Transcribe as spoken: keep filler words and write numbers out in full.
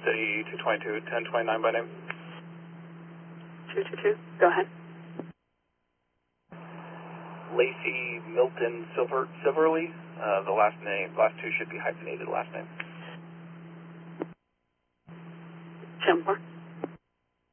steady two twenty-two, ten twenty-nine by name. two two two, go ahead. Lacey Milton Silver, Silverly. Uh, the last name, last two should be hyphenated last name. Ten more.